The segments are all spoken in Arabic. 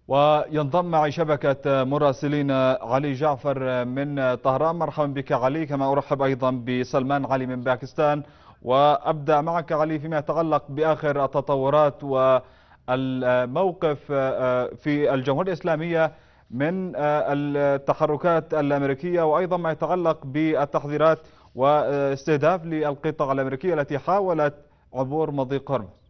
وينضم معي شبكة مراسلين علي جعفر من طهران. مرحبا بك علي، كما أرحب أيضا بسلمان علي من باكستان. وأبدأ معك علي فيما يتعلق بآخر التطورات والموقف في الجمهورية الإسلامية من التحركات الأمريكية، وأيضا ما يتعلق بالتحذيرات واستهداف للقطع الأمريكية التي حاولت عبور مضيق هرمز.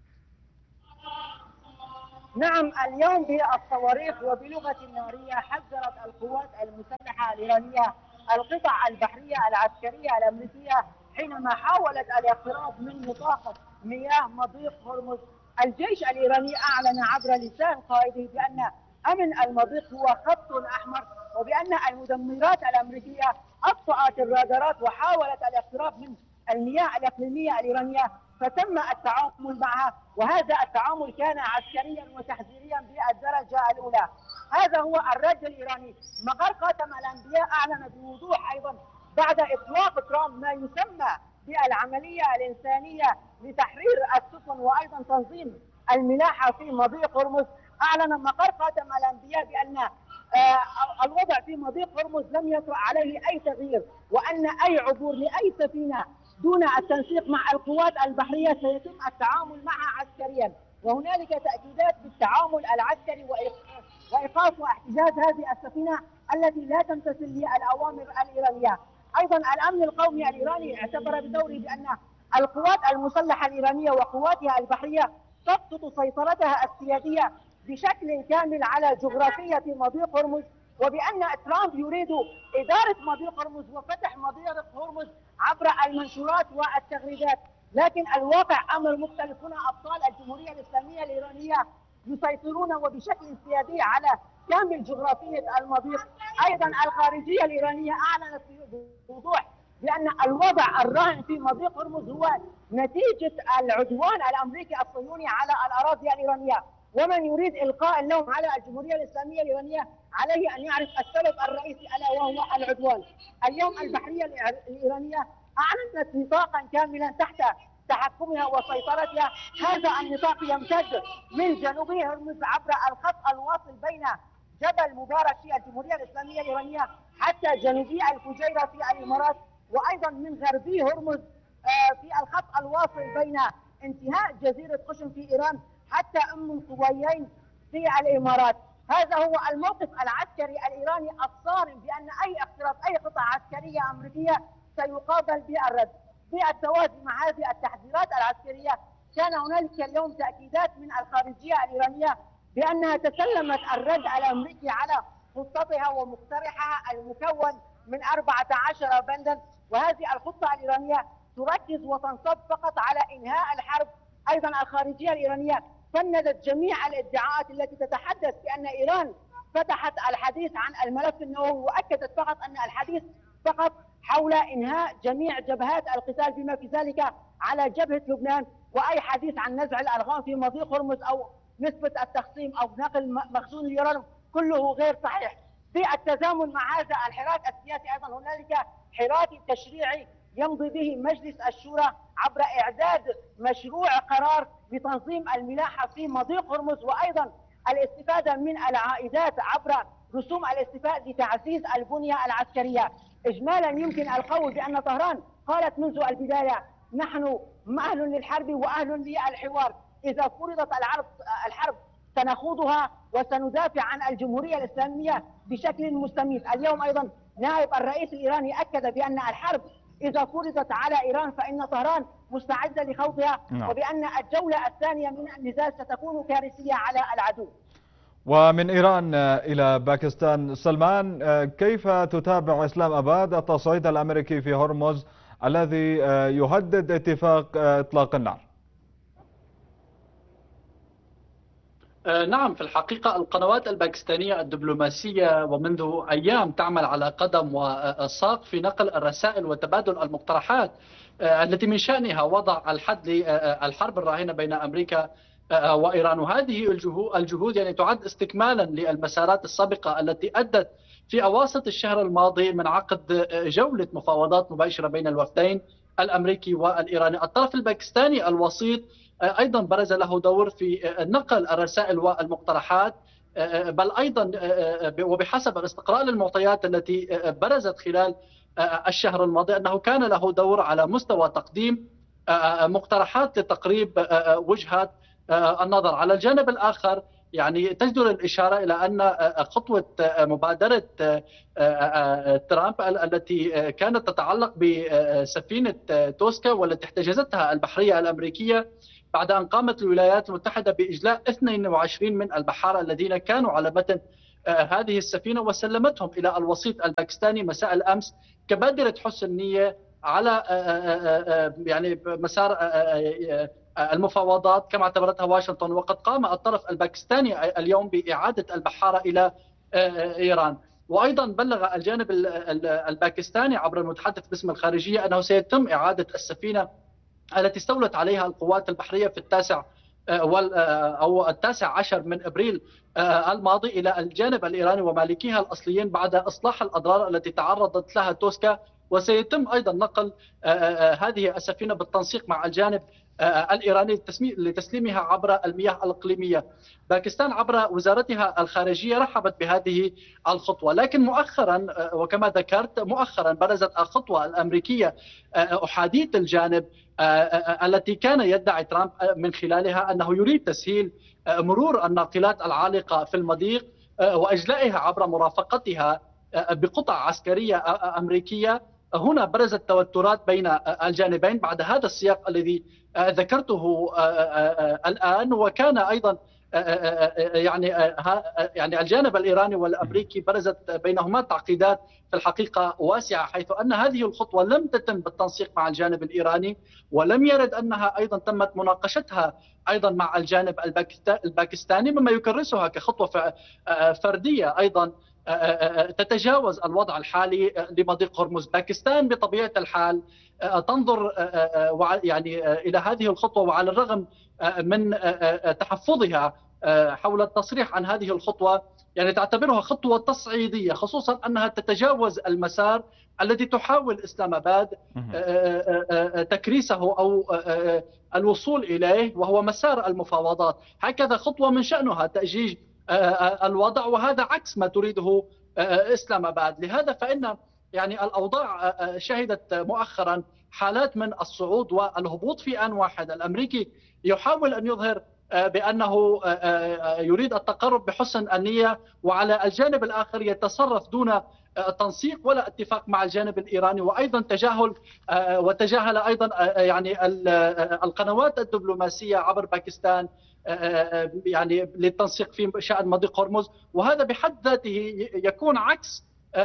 نعم، اليوم بالصواريخ وبلغة نارية حذرت القوات المسلحة الإيرانية القطع البحرية العسكرية الأمريكية حينما حاولت الاقتراب من نطاق مياه مضيق هرمز. الجيش الإيراني أعلن عبر لسان قائده بأن أمن المضيق هو خط أحمر، وبأن المدمرات الأمريكية أطفأت الرادارات وحاولت الاقتراب من المياه الإقليمية الإيرانية، فتم التعامل معها، وهذا التعامل كان عسكريا وتحذيريا بالدرجة الأولى. هذا هو الرد الإيراني. مقر خاتم الأنبياء أعلن بوضوح أيضا بعد إطلاق ترامب ما يسمى بالعملية الإنسانية لتحرير السفن وأيضا تنظيم الملاحة في مضيق هرمز. أعلن مقر خاتم الأنبياء بأن الوضع في مضيق هرمز لم يطرأ عليه أي تغيير، وأن أي عبور لأي سفينة دون التنسيق مع القوات البحرية سيتم التعامل معها عسكريا. وهنالك تأكيدات بالتعامل العسكري وإيقاف واحتجاز هذه السفينة التي لا تمتثل للأوامر الإيرانية. أيضا الأمن القومي الإيراني اعتبر بدوره بأن القوات المسلحة الإيرانية وقواتها البحرية تسقط سيطرتها السيادية بشكل كامل على جغرافية مضيق هرمز، وبأن ترامب يريد إدارة مضيق هرمز وفتح مضيق هرمز عبر المنشورات والتغريدات. لكن الواقع أمر مختلف. هنا أبطال الجمهورية الإسلامية الإيرانية يسيطرون وبشكل سيادي على كامل جغرافية المضيق. أيضا الخارجية الإيرانية أعلنت بوضوح بأن الوضع الراهن في مضيق هرمز هو نتيجة العدوان الأمريكي الصهيوني على الأراضي الإيرانية، ومن يريد إلقاء اللوم على الجمهورية الإسلامية الإيرانية عليه أن يعرف السبب الرئيسي ألا وهو العدوان. اليوم البحرية الإيرانية أعلنت نطاقا كاملا تحت تحكمها وسيطرتها. هذا النطاق يمتد من جنوبي هرمز عبر الخط الواصل بين جبل مبارك في الجمهورية الإسلامية الإيرانية حتى جنوبي الفجيرة في الإمارات، وأيضا من غربي هرمز في الخط الواصل بين انتهاء جزيرة قشم في إيران حتى القويين في الإمارات. هذا هو الموقف العسكري الإيراني الصارم بأن أي اقتراب أي قطعة عسكرية أمريكية سيقابل بالرد. بالتوازي مع هذه التحذيرات العسكرية كان هنالك اليوم تأكيدات من الخارجية الإيرانية بأنها تسلمت الرد الأمريكي على خطتها ومقترحها المكون من 14 بندا، وهذه الخطة الإيرانية تركز وتنصب فقط على إنهاء الحرب. أيضا الخارجية الإيرانية فندت جميع الادعاءات التي تتحدث بأن إيران فتحت الحديث عن الملف النووي، وأكدت فقط أن الحديث فقط حول إنهاء جميع جبهات القتال بما في ذلك على جبهة لبنان، وأي حديث عن نزع الألغام في مضيق هرمز أو نسبة التخصيم أو نقل مخزون اليورانيوم كله غير صحيح. بالتزامن مع هذا الحراك السياسي أيضا هنالك حراك تشريعي يمضي به مجلس الشورى عبر إعداد مشروع قرار لتنظيم الملاحة في مضيق هرمز، وأيضا الاستفادة من العائدات عبر رسوم الاستيفاء لتعزيز البنية العسكرية. إجمالا يمكن القول بأن طهران قالت منذ البداية نحن أهل للحرب وأهل للحوار. إذا فرضت الحرب سنخوضها وسندافع عن الجمهورية الإسلامية بشكل مستميت. اليوم أيضا نائب الرئيس الإيراني أكد بأن الحرب إذا فرضت على إيران فإن طهران مستعدة لخوضها، وبأن الجولة الثانية من النزال ستكون كارثية على العدو. ومن إيران إلى باكستان، سلمان، كيف تتابع إسلام أباد التصعيد الأمريكي في هرمز الذي يهدد اتفاق إطلاق النار؟ نعم، في الحقيقة القنوات الباكستانية الدبلوماسية ومنذ أيام تعمل على قدم وساق في نقل الرسائل وتبادل المقترحات التي من شأنها وضع الحد للحرب الراهنة بين أمريكا وإيران. وهذه الجهود يعني تعد استكمالا للمسارات السابقة التي أدت في أواسط الشهر الماضي من عقد جولة مفاوضات مباشرة بين الوفدين الأمريكي والإيراني. الطرف الباكستاني الوسيط أيضا برز له دور في نقل الرسائل والمقترحات بل أيضا وبحسب الاستقراء للمعطيات التي برزت خلال الشهر الماضي أنه كان له دور على مستوى تقديم مقترحات لتقريب وجهات النظر. على الجانب الآخر يعني تجدر الإشارة إلى أن خطوة مبادرة ترامب التي كانت تتعلق بسفينة توسكا والتي احتجزتها البحرية الأمريكية بعد أن قامت الولايات المتحدة بإجلاء 22 من البحارة الذين كانوا على متن هذه السفينة وسلمتهم إلى الوسيط الباكستاني مساء الأمس كبادرة حسن نية على يعني مسار المفاوضات كما اعتبرتها واشنطن. وقد قام الطرف الباكستاني اليوم بإعادة البحارة إلى إيران. وأيضا بلغ الجانب الباكستاني عبر المتحدث باسم الخارجية أنه سيتم إعادة السفينة التي استولت عليها القوات البحرية في التاسع عشر من أبريل الماضي إلى الجانب الإيراني ومالكيها الأصليين بعد إصلاح الأضرار التي تعرضت لها توسكا. وسيتم أيضا نقل هذه السفينة بالتنسيق مع الجانب الإيراني لتسليمها عبر المياه الإقليمية. باكستان عبر وزارتها الخارجية رحبت بهذه الخطوة، لكن مؤخرا وكما ذكرت مؤخرا برزت الخطوة الأمريكية أحادية الجانب التي كان يدعي ترامب من خلالها أنه يريد تسهيل مرور الناقلات العالقة في المضيق وإجلائها عبر مرافقتها بقطع عسكرية أمريكية. هنا برزت توترات بين الجانبين بعد هذا السياق الذي ذكرته الآن. وكان أيضا يعني الجانب الإيراني والأمريكي برزت بينهما تعقيدات في الحقيقة واسعة، حيث أن هذه الخطوة لم تتم بالتنسيق مع الجانب الإيراني ولم يرد أنها أيضا تمت مناقشتها أيضا مع الجانب الباكستاني، مما يكرسها كخطوة فردية أيضا تتجاوز الوضع الحالي لمضيق هرمز. باكستان بطبيعة الحال تنظر يعني إلى هذه الخطوة، وعلى الرغم من تحفظها حول التصريح عن هذه الخطوة يعني تعتبرها خطوة تصعيدية، خصوصا أنها تتجاوز المسار الذي تحاول إسلام آباد تكريسه أو الوصول إليه، وهو مسار المفاوضات. هكذا خطوة من شأنها تأجيج الوضع، وهذا عكس ما تريده إسلام آباد. لهذا فإن يعني الأوضاع شهدت مؤخرا حالات من الصعود والهبوط في آن واحد. الأمريكي يحاول أن يظهر بأنه يريد التقرب بحسن النية، وعلى الجانب الآخر يتصرف دون تنسيق ولا اتفاق مع الجانب الإيراني، وأيضا وتجاهل أيضا يعني القنوات الدبلوماسية عبر باكستان يعني للتنسيق في شأن مضيق هرمز. وهذا بحد ذاته يكون عكس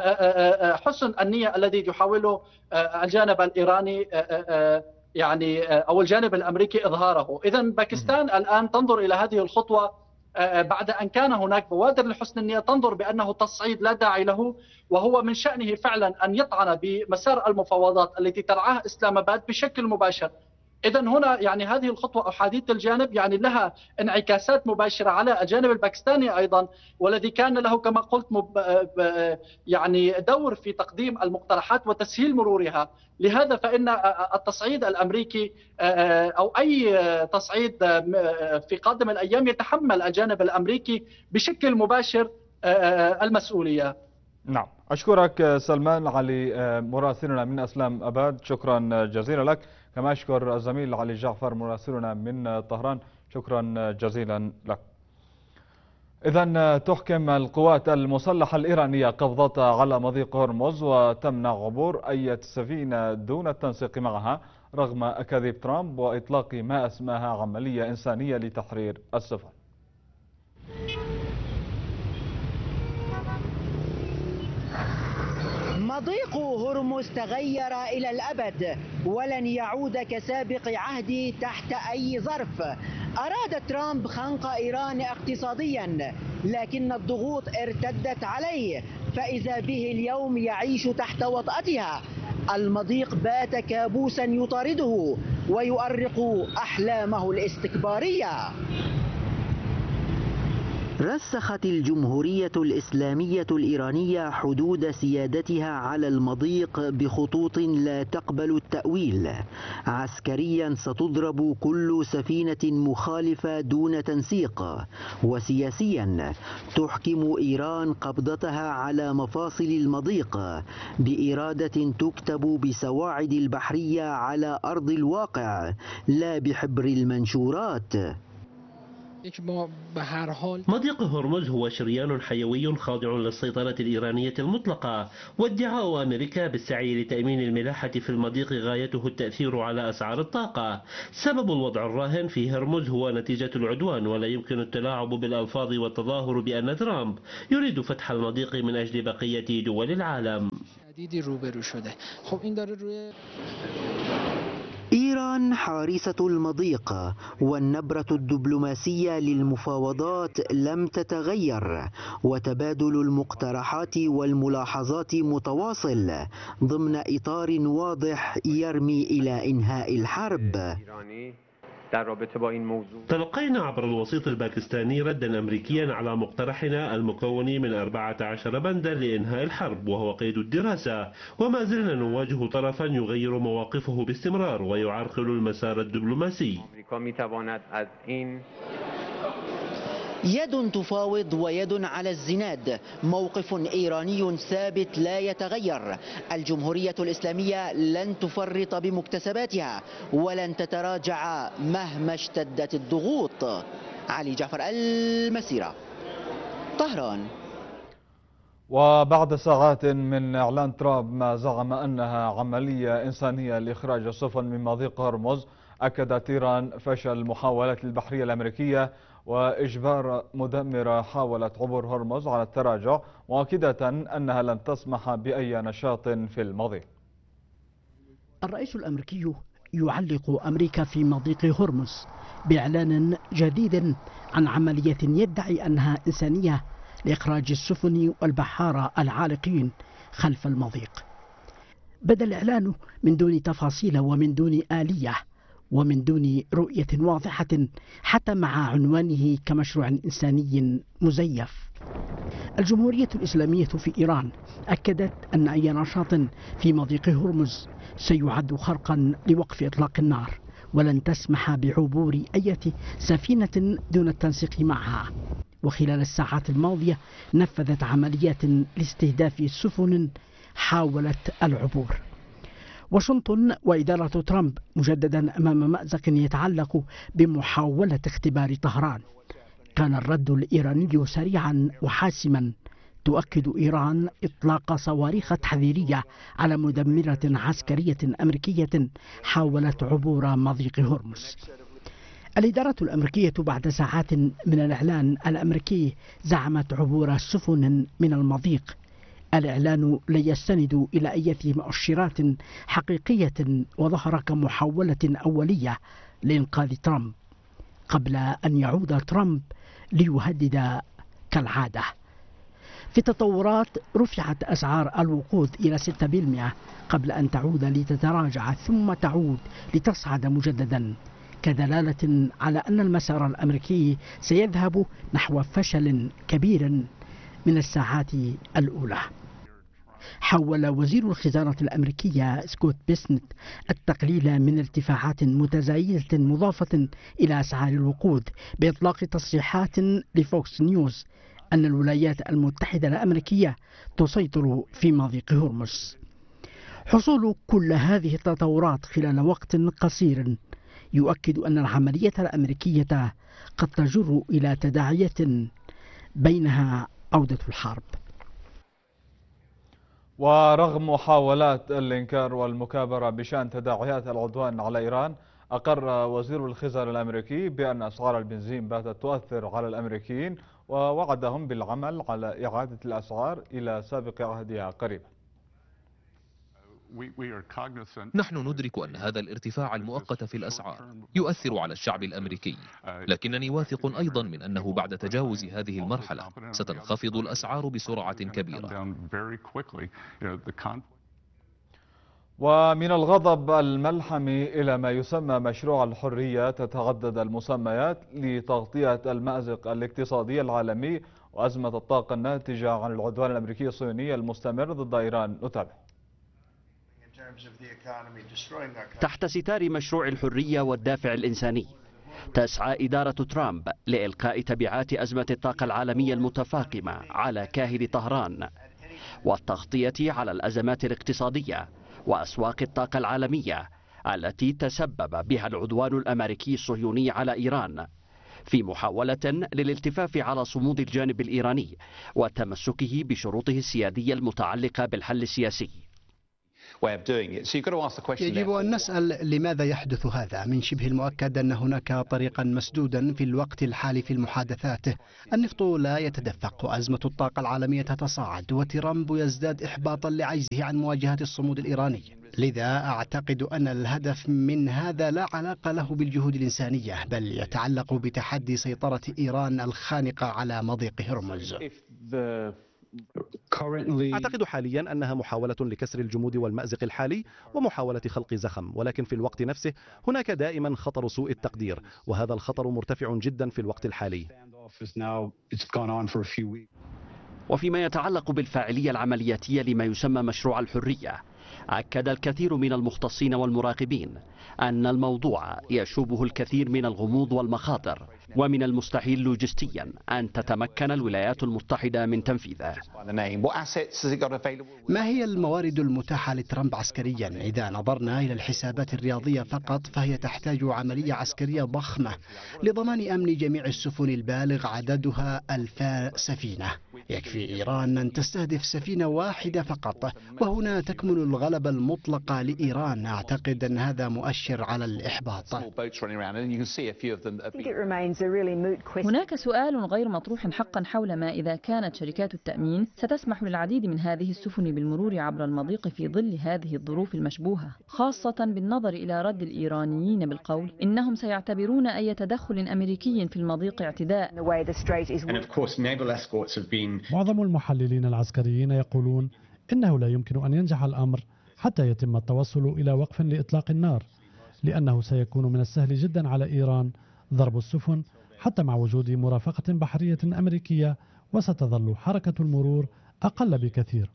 حسن النية الذي يحاوله الجانب الإيراني يعني أو الجانب الأمريكي إظهاره. إذن باكستان الآن تنظر إلى هذه الخطوة بعد أن كان هناك بوادر لحسن النية تنظر بأنه تصعيد لا داعي له، وهو من شأنه فعلا أن يطعن بمسار المفاوضات التي ترعاها إسلام آباد بشكل مباشر. إذن هنا يعني هذه الخطوة أحادية الجانب يعني لها انعكاسات مباشرة على الجانب الباكستاني أيضا، والذي كان له كما قلت يعني دور في تقديم المقترحات وتسهيل مرورها. لهذا فإن التصعيد الأمريكي أو أي تصعيد في قادم الأيام يتحمل الجانب الأمريكي بشكل مباشر المسؤولية. نعم، أشكرك سلمان علي مراسلنا من إسلام آباد، شكرا جزيلا لك. كما أشكر الزميل علي جعفر مراسلنا من طهران، شكرا جزيلا لك. إذن تحكم القوات المسلحة الإيرانية قبضتها على مضيق هرمز وتمنع عبور أي سفينة دون التنسيق معها رغم أكاذيب ترامب وإطلاق ما أسماها عملية إنسانية لتحرير السفن. مضيق هرمز تغير إلى الأبد ولن يعود كسابق عهده تحت أي ظرف. أراد ترامب خنق إيران اقتصاديا، لكن الضغوط ارتدت عليه، فإذا به اليوم يعيش تحت وطأتها. المضيق بات كابوسا يطارده ويؤرق أحلامه الاستكبارية. رسخت الجمهورية الإسلامية الإيرانية حدود سيادتها على المضيق بخطوط لا تقبل التأويل. عسكريا ستضرب كل سفينة مخالفة دون تنسيق، وسياسيا تحكم إيران قبضتها على مفاصل المضيق بإرادة تكتب بسواعد البحرية على أرض الواقع لا بحبر المنشورات. مضيق هرمز هو شريان حيوي خاضع للسيطرة الإيرانية المطلقة، وادعاء أمريكا بالسعي لتأمين الملاحة في المضيق غايته التأثير على أسعار الطاقة. سبب الوضع الراهن في هرمز هو نتيجة العدوان، ولا يمكن التلاعب بالألفاظ والتظاهر بأن ترامب يريد فتح المضيق من أجل بقية دول العالم. إيران حارسة المضيق، والنبرة الدبلوماسية للمفاوضات لم تتغير، وتبادل المقترحات والملاحظات متواصل ضمن إطار واضح يرمي إلى إنهاء الحرب. تلقينا عبر الوسيط الباكستاني ردا أمريكيا على مقترحنا المكون من 14 بندا لإنهاء الحرب، وهو قيد الدراسة، وما زلنا نواجه طرفا يغير مواقفه باستمرار ويعرقل المسار الدبلوماسي. يد تفاوض ويد على الزناد، موقف إيراني ثابت لا يتغير. الجمهورية الإسلامية لن تفرط بمكتسباتها ولن تتراجع مهما اشتدت الضغوط. علي جعفر، المسيرة، طهران. وبعد ساعات من إعلان ترامب ما زعم أنها عملية إنسانية لإخراج السفن من مضيق هرمز، أكدت إيران فشل المحاولات البحرية الأمريكية وإجبار مدمرة حاولت عبور هرمز على التراجع، مؤكدة أنها لن تسمح بأي نشاط في المضيق. الرئيس الأمريكي يعلق أمريكا في مضيق هرمز بإعلان جديد عن عملية يدعي أنها إنسانية لإخراج السفن والبحارة العالقين خلف المضيق. بدا الإعلان من دون تفاصيل ومن دون آلية ومن دون رؤية واضحة، حتى مع عنوانه كمشروع إنساني مزيف. الجمهورية الإسلامية في إيران أكدت أن أي نشاط في مضيق هرمز سيعد خرقا لوقف إطلاق النار، ولن تسمح بعبور أي سفينة دون التنسيق معها. وخلال الساعات الماضية نفذت عمليات لاستهداف سفن حاولت العبور. واشنطن وإدارة ترامب مجددا أمام مأزق يتعلق بمحاولة اختبار طهران. كان الرد الإيراني سريعا وحاسما، تؤكد إيران إطلاق صواريخ تحذيرية على مدمرة عسكرية أمريكية حاولت عبور مضيق هرمز. الإدارة الأمريكية بعد ساعات من الإعلان الأمريكي زعمت عبور سفن من المضيق. الإعلان لا يستند إلى أي مؤشرات حقيقية، وظهر كمحاولة أولية لإنقاذ ترامب قبل أن يعود ترامب ليهدد كالعادة. في التطورات رفعت أسعار الوقود إلى 6% قبل أن تعود لتتراجع ثم تعود لتصعد مجددا، كدلالة على أن المسار الأمريكي سيذهب نحو فشل كبير من الساعات الأولى. حاول وزير الخزانة الأمريكية سكوت بيسنت التقليل من ارتفاعات متزايدة مضافة إلى أسعار الوقود بإطلاق تصريحات لفوكس نيوز أن الولايات المتحدة الأمريكية تسيطر في مضيق هرمز. حصول كل هذه التطورات خلال وقت قصير يؤكد أن العملية الأمريكية قد تجر إلى تداعيات بينها عودة الحرب. ورغم محاولات الإنكار والمكابرة بشأن تداعيات العدوان على إيران، أقر وزير الخزانة الأمريكي بأن أسعار البنزين باتت تؤثر على الأمريكيين، ووعدهم بالعمل على إعادة الأسعار إلى سابق عهدها قريبا. نحن ندرك أن هذا الارتفاع المؤقت في الأسعار يؤثر على الشعب الأمريكي، لكنني واثق أيضا من أنه بعد تجاوز هذه المرحلة ستنخفض الأسعار بسرعة كبيرة. ومن الغضب الملحمي إلى ما يسمى مشروع الحرية، تتعدد المسميات لتغطية المأزق الاقتصادي العالمي وأزمة الطاقة الناتجة عن العدوان الأمريكي الصهيوني المستمر ضد إيران. نتابع. تحت ستار مشروع الحرية والدافع الإنساني، تسعى إدارة ترامب لإلقاء تبعات أزمة الطاقة العالمية المتفاقمة على كاهل طهران والتغطية على الأزمات الاقتصادية وأسواق الطاقة العالمية التي تسبب بها العدوان الأمريكي الصهيوني على إيران، في محاولة للالتفاف على صمود الجانب الإيراني وتمسكه بشروطه السيادية المتعلقة بالحل السياسي. يجب أن نسأل لماذا يحدث هذا. من شبه المؤكد أن هناك طريقا مسدودا في الوقت الحالي في المحادثات. النفط لا يتدفق وأزمة الطاقة العالمية تتصاعد، وترامب يزداد إحباطا لعجزه عن مواجهة الصمود الإيراني. لذا أعتقد أن الهدف من هذا لا علاقة له بالجهود الإنسانية، بل يتعلق بتحدي سيطرة إيران الخانقة على مضيق هرمز. أعتقد حاليا أنها محاولة لكسر الجمود والمأزق الحالي ومحاولة خلق زخم، ولكن في الوقت نفسه هناك دائما خطر سوء التقدير، وهذا الخطر مرتفع جدا في الوقت الحالي. وفيما يتعلق بالفاعلية العملياتية لما يسمى مشروع الحرية، أكد الكثير من المختصين والمراقبين أن الموضوع يشوبه الكثير من الغموض والمخاطر، ومن المستحيل لوجستيا أن تتمكن الولايات المتحدة من تنفيذه. ما هي الموارد المتاحة لترامب عسكريا؟ إذا نظرنا إلى الحسابات الرياضية فقط فهي تحتاج عملية عسكرية ضخمة لضمان أمن جميع السفن البالغ عددها 1000 سفينة. يكفي إيران أن تستهدف سفينة واحدة فقط، وهنا تكمن الغلبة المطلقة لإيران. أعتقد أن هذا مؤشر على الإحباط. هناك سؤال غير مطروح حقا حول ما إذا كانت شركات التأمين ستسمح للعديد من هذه السفن بالمرور عبر المضيق في ظل هذه الظروف المشبوهة، خاصة بالنظر إلى رد الإيرانيين بالقول إنهم سيعتبرون أي تدخل أمريكي في المضيق اعتداء. معظم المحللين العسكريين يقولون إنه لا يمكن أن ينجح الأمر حتى يتم التوصل إلى وقف لإطلاق النار، لأنه سيكون من السهل جدا على إيران ضرب السفن حتى مع وجود مرافقة بحرية أمريكية، وستظل حركة المرور أقل بكثير.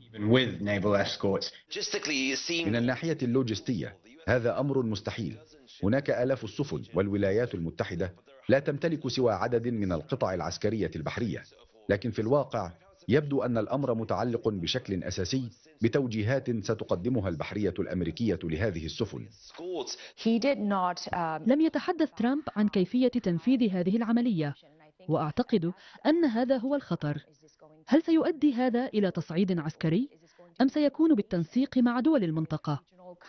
من الناحية اللوجستية هذا أمر مستحيل. هناك آلاف السفن، والولايات المتحدة لا تمتلك سوى عدد من القطع العسكرية البحرية، لكن في الواقع يبدو أن الأمر متعلق بشكل أساسي بتوجيهات ستقدمها البحرية الأمريكية لهذه السفن. لم يتحدث ترامب عن كيفية تنفيذ هذه العملية، وأعتقد أن هذا هو الخطر. هل سيؤدي هذا إلى تصعيد عسكري أم سيكون بالتنسيق مع دول المنطقة؟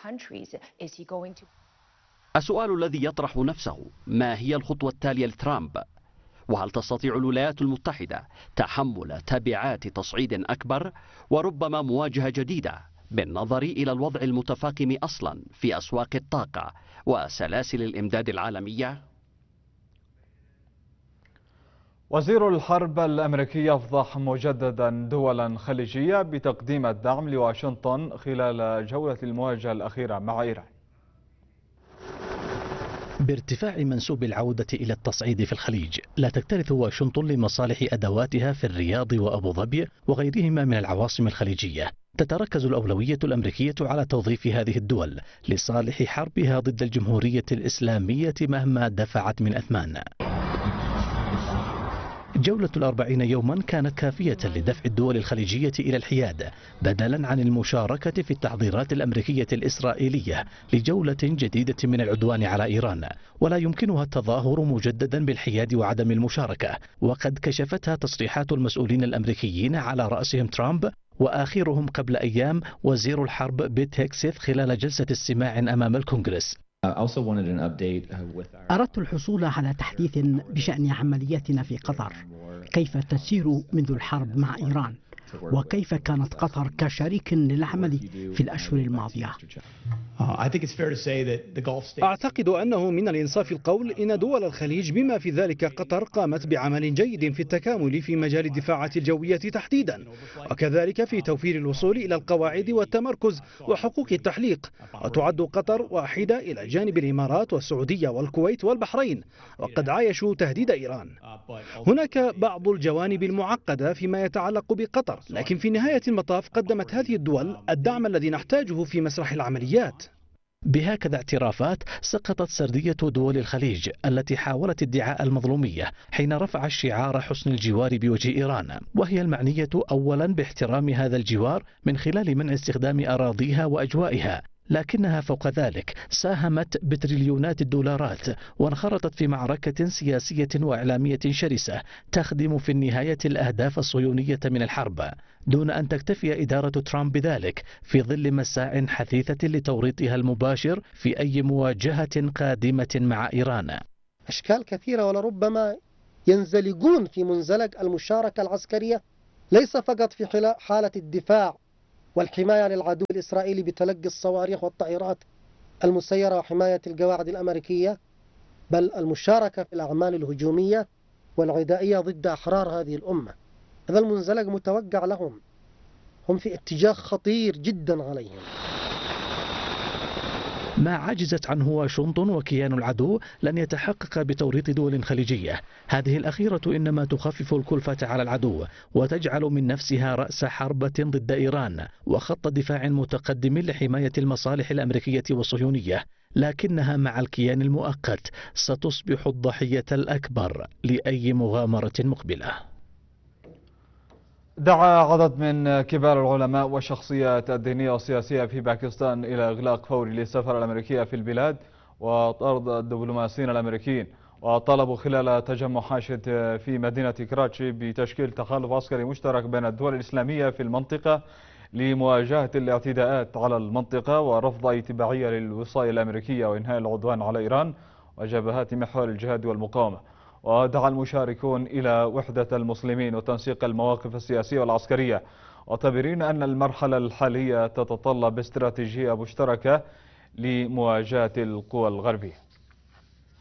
السؤال الذي يطرح نفسه: ما هي الخطوة التالية لترامب؟ وهل تستطيع الولايات المتحدة تحمل تبعات تصعيد أكبر وربما مواجهة جديدة بالنظر إلى الوضع المتفاقم أصلا في أسواق الطاقة وسلاسل الإمداد العالمية؟ وزير الحرب الأمريكي يفضح مجددا دولا خليجية بتقديم الدعم لواشنطن خلال جولة المواجهة الأخيرة مع إيران. بارتفاع منسوب العودة إلى التصعيد في الخليج، لا تكترث واشنطن لمصالح أدواتها في الرياض وأبو ظبي وغيرهما من العواصم الخليجية. تتركز الأولوية الأمريكية على توظيف هذه الدول لصالح حربها ضد الجمهورية الإسلامية مهما دفعت من أثمان. جولة 40 يوما كانت كافية لدفع الدول الخليجية إلى الحياد بدلا عن المشاركة في التحضيرات الأمريكية الإسرائيلية لجولة جديدة من العدوان على إيران، ولا يمكنها التظاهر مجددا بالحياد وعدم المشاركة، وقد كشفتها تصريحات المسؤولين الأمريكيين على رأسهم ترامب، وآخرهم قبل أيام وزير الحرب بيت هيكسيث خلال جلسة استماع أمام الكونغرس. أردت الحصول على تحديث بشأن عملياتنا في قطر، كيف تسير منذ الحرب مع إيران، وكيف كانت قطر كشريك للعمل في الأشهر الماضية؟ أعتقد أنه من الإنصاف القول إن دول الخليج بما في ذلك قطر قامت بعمل جيد في التكامل في مجال الدفاعات الجوية تحديدا، وكذلك في توفير الوصول إلى القواعد والتمركز وحقوق التحليق. وتعد قطر واحدة إلى جانب الإمارات والسعودية والكويت والبحرين، وقد عايشوا تهديد إيران. هناك بعض الجوانب المعقدة فيما يتعلق بقطر، لكن في نهاية المطاف قدمت هذه الدول الدعم الذي نحتاجه في مسرح العمليات. بهكذا اعترافات سقطت سردية دول الخليج التي حاولت ادعاء المظلومية حين رفع شعار حسن الجوار بوجه إيران، وهي المعنية أولا باحترام هذا الجوار من خلال منع استخدام أراضيها وأجوائها، لكنها فوق ذلك ساهمت بتريليونات الدولارات وانخرطت في معركة سياسية وإعلامية شرسة تخدم في النهاية الأهداف الصهيونية من الحرب، دون أن تكتفي إدارة ترامب بذلك في ظل مساع حثيثة لتوريطها المباشر في أي مواجهة قادمة مع إيران. أشكال كثيرة ولربما ينزلقون في منزلق المشاركة العسكرية، ليس فقط في حالة الدفاع والحماية للعدو الإسرائيلي بتلقي الصواريخ والطائرات المسيرة وحماية القواعد الأمريكية، بل المشاركة في الأعمال الهجومية والعدائية ضد أحرار هذه الأمة. هذا المنزلق متوقع لهم، هم في اتجاه خطير جدا عليهم. ما عجزت عنه واشنطن وكيان العدو لن يتحقق بتوريط دول خليجية. هذه الأخيرة إنما تخفف الكلفة على العدو وتجعل من نفسها رأس حربة ضد إيران وخط دفاع متقدم لحماية المصالح الأمريكية والصهيونية، لكنها مع الكيان المؤقت ستصبح الضحية الأكبر لأي مغامرة مقبلة. دعا عدد من كبار العلماء والشخصيات الدينية والسياسية في باكستان إلى إغلاق فوري للسفارة الأمريكية في البلاد وطرد الدبلوماسيين الأمريكيين، وطلبوا خلال تجمع حاشد في مدينة كراتشي بتشكيل تحالف عسكري مشترك بين الدول الإسلامية في المنطقة لمواجهة الاعتداءات على المنطقة ورفض أي تبعية للوصاية الأمريكية وإنهاء العدوان على إيران وجبهات محور الجهاد والمقاومة. ودعا المشاركون إلى وحدة المسلمين وتنسيق المواقف السياسية والعسكرية، معتبرين أن المرحلة الحالية تتطلب استراتيجية مشتركة لمواجهة القوى الغربية.